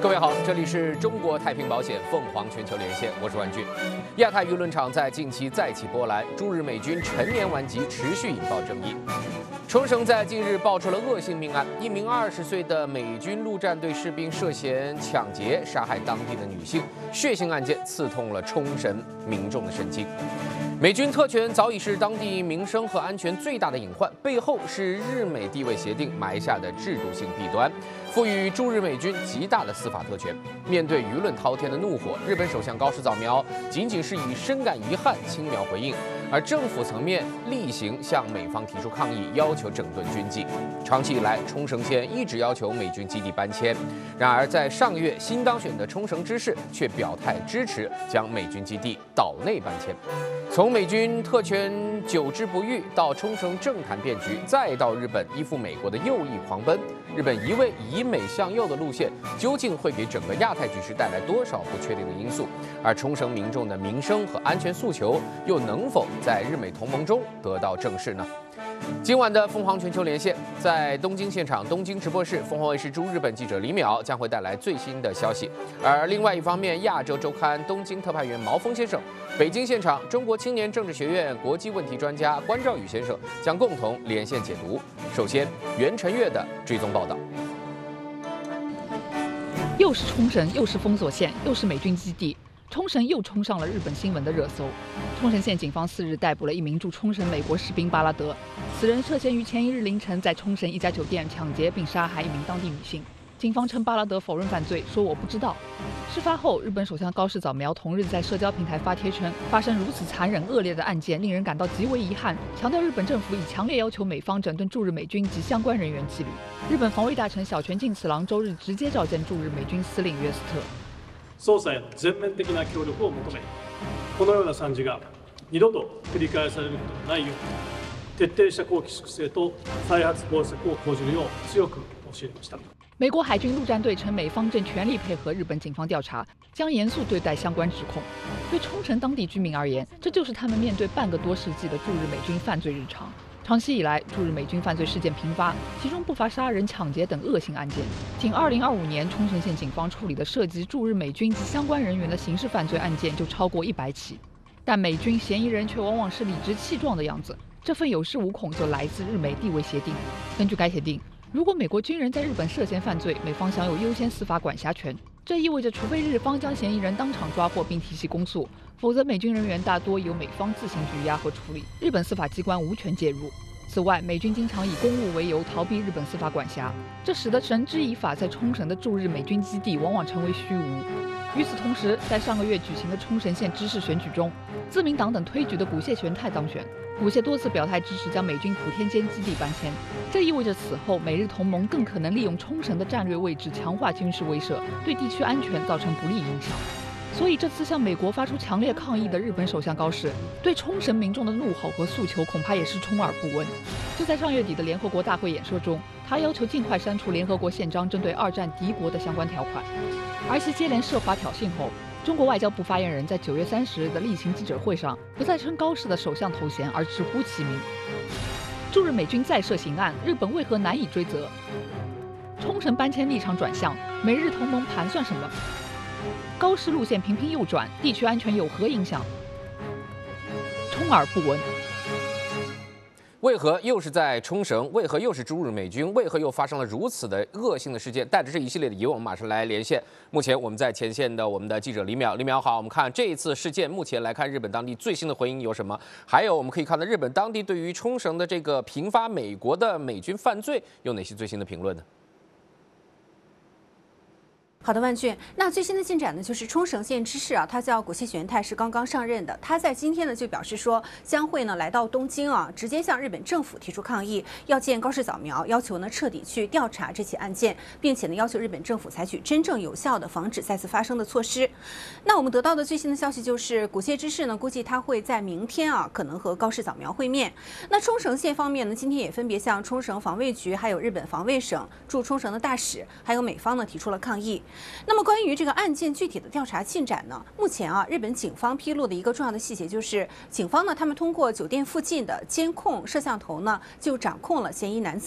各位好，这里是中国太平保险凤凰全球连线，我是万俊。亚太舆论场在近期再起波澜，驻日美军陈年顽疾持续引爆争议。冲绳在近日爆出了恶性命案，一名20岁的美军陆战队士兵涉嫌抢劫杀害当地的女性，血腥案件刺痛了冲绳民众的神经。美军特权早已是当地民生和安全最大的隐患，背后是日美地位协定埋下的制度性弊端，赋予驻日美军极大的司法特权。面对舆论滔天的怒火，日本首相高市早苗仅仅是以深感遗憾轻描回应，而政府层面例行向美方提出抗议，要求整顿军纪。长期以来，冲绳县一直要求美军基地搬迁，然而在上个月新当选的冲绳知事却表态支持将美军基地岛内搬迁。从美军特权久治不愈到冲绳政坛变局，再到日本依附美国的右翼狂奔，日本一味以美向右的路线，究竟会给整个亚太局势带来多少不确定的因素？而冲绳民众的民生和安全诉求又能否在日美同盟中得到正视呢？今晚的凤凰全球连线，在东京现场，东京直播室，凤凰卫视驻日本记者李淼将会带来最新的消息。而另外一方面，亚洲周刊东京特派员毛峰先生，北京现场，中国青年政治学院国际问题专家关兆宇先生将共同连线解读。首先，袁晨月的追踪报道。 又是冲绳，又是封锁线，又是美军基地。冲绳又冲上了日本新闻的热搜。冲绳县警方4日逮捕了一名驻冲绳美国士兵巴拉德，此人涉嫌于前一日凌晨在冲绳一家酒店抢劫并杀害一名当地女性。警方称巴拉德否认犯罪，说我不知道。事发后，日本首相高市早苗同日在社交平台发帖称，发生如此残忍恶劣的案件，令人感到极为遗憾，强调日本政府已强烈要求美方整顿驻日美军及相关人員纪律。日本防卫大臣小泉进次郎周日直接召见驻日美军司令约斯特。 捜査への全面的な協力を求め、このような惨事が二度と繰り返されることがないよう、徹底した綱紀粛正と再発防止策を講じるよう強く申し入れました。 美国海军陆战队称，美方正全力配合日本警方调查，将严肃对待相关指控。对冲绳当地居民而言，这就是他们面对半个多世纪的驻日美军犯罪日常。长期以来，驻日美军犯罪事件频发，其中不乏杀人、抢劫等恶性案件。仅2025年，冲绳县警方处理的涉及驻日美军及相关人员的刑事犯罪案件就超过100起。但美军嫌疑人却往往是理直气壮的样子，这份有恃无恐就来自日美地位协定。根据该协定，如果美国军人在日本涉嫌犯罪，美方享有优先司法管辖权。这意味着，除非日方将嫌疑人当场抓获并提起公诉，否则美军人员大多由美方自行拘押和处理，日本司法机关无权介入。此外，美军经常以公务为由逃避日本司法管辖，这使得绳之以法在冲绳的驻日美军基地往往成为虚无。与此同时，在上个月举行的冲绳县知事选举中，自民党等推举的古谢玄太当选。古谢多次表态支持将美军普天间基地搬迁，这意味着此后美日同盟更可能利用冲绳的战略位置强化军事威慑，对地区安全造成不利影响。所以这次向美国发出强烈抗议的日本首相高市，对冲绳民众的怒吼和诉求恐怕也是充耳不闻。就在上月底的联合国大会演说中，他要求尽快删除联合国宪章针对2战敌国的相关条款。而其接连涉华挑衅后，中国外交部发言人在9月30日的例行记者会上，不再称高市的首相头衔，而直呼其名。驻日美军再涉刑案，日本为何难以追责？冲绳搬迁立场转向，美日同盟盘算什么？高市路线频频右转，地区安全有何影响？充耳不闻。 为何又是在冲绳？为何又是驻日美军？为何又发生了如此的恶性的事件？带着这一系列的疑问，我们马上来连线。目前我们在前线的我们的记者李淼，李淼好，我们看这一次事件，目前来看日本当地最新的回应有什么？还有我们可以看到日本当地对于冲绳的这个频发美国的美军犯罪有哪些最新的评论呢？ 好的，万俊。那最新的进展呢，就是冲绳县知事啊，他叫古谢玄太，是刚刚上任的。他在今天呢就表示说，将会呢来到东京啊，直接向日本政府提出抗议，要见高市早苗，要求呢彻底去调查这起案件，并且呢要求日本政府采取真正有效的防止再次发生的措施。那我们得到的最新的消息就是，古谢知事呢估计他会在明天啊可能和高市早苗会面。那冲绳县方面呢，今天也分别向冲绳防卫局、还有日本防卫省驻冲绳的大使，还有美方呢提出了抗议。那么关于这个案件具体的调查进展呢，目前啊，日本警方披露的一个重要的细节就是，警方呢他们通过酒店附近的监控摄像头呢，就掌控了嫌疑男子